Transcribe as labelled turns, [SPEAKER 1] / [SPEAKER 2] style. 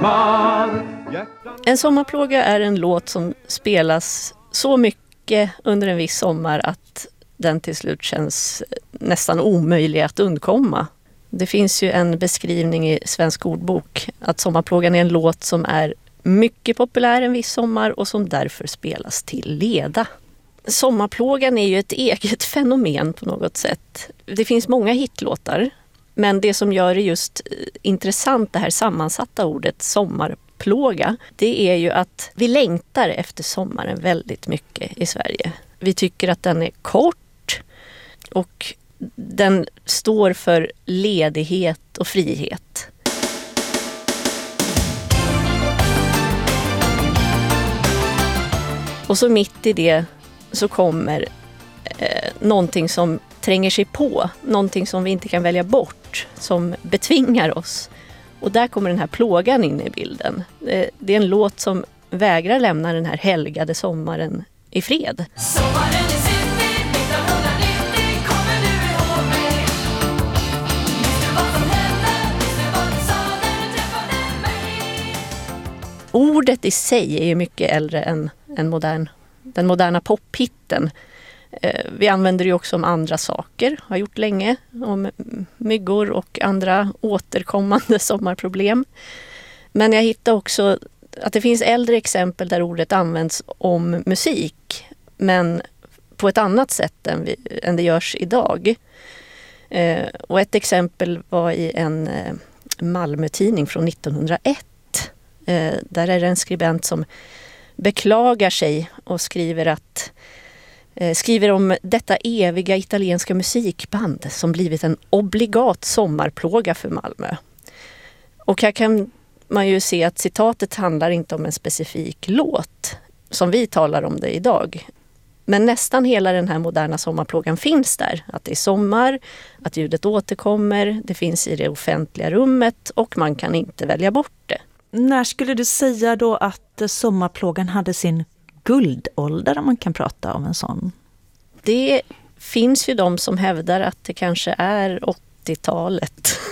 [SPEAKER 1] sommar.
[SPEAKER 2] En sommarplåga är en låt som spelas så mycket under en viss sommar att den till slut känns nästan omöjlig att undkomma. Det finns ju en beskrivning i Svensk ordbok att sommarplågan är en låt som är mycket populär en viss sommar och som därför spelas till leda. Sommarplågan är ju ett eget fenomen på något sätt. Det finns många hitlåtar, men det som gör det just intressant, det här sammansatta ordet sommarplåga, det är ju att vi längtar efter sommaren väldigt mycket i Sverige. Vi tycker att den är kort och den står för ledighet och frihet. Och så mitt i det så kommer någonting som tränger sig på, någonting som vi inte kan välja bort, som betvingar oss. Och där kommer den här plågan in i bilden. Det är en låt som vägrar lämna den här helgade sommaren i fred.
[SPEAKER 3] Sommaren i Sydney 1990, kommer du ihåg mig? Visst du vad som hände, visst du vad du sa när du träffade mig?
[SPEAKER 2] Ordet i sig är ju mycket äldre än den moderna pophitten. Vi använder det ju också om andra saker, har gjort länge, om myggor och andra återkommande sommarproblem. Men jag hittar också att det finns äldre exempel där ordet används om musik, men på ett annat sätt än det görs idag. Och ett exempel var i en Malmö-tidning från 1901. Där är det en skribent som beklagar sig och skriver om detta eviga italienska musikband som blivit en obligat sommarplåga för Malmö. Och här kan man ju se att citatet handlar inte om en specifik låt som vi talar om det idag. Men nästan hela den här moderna sommarplågan finns där. Att det är sommar, att ljudet återkommer, det finns i det offentliga rummet och man kan inte välja bort det.
[SPEAKER 4] När skulle du säga då att sommarplågan hade sin guldålder, om man kan prata om en sån?
[SPEAKER 2] Det finns ju de som hävdar att det kanske är 80-talet.